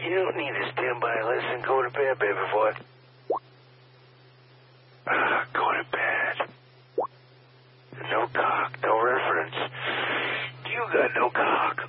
You don't need to stand by. Listen, go to bed, baby boy. Go to bed. No cock, no reference. You got no cock.